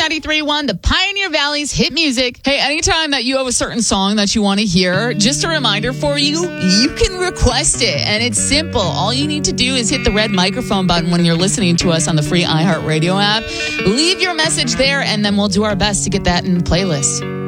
93.1, the Pioneer Valley's hit music. Hey, anytime that you have a certain song that you want to hear, just a reminder for you, you can request it. And it's simple. All you need to do is hit the red microphone button when you're listening to us on the free iHeartRadio app. Leave your message there, and then we'll do our best to get that in the playlist.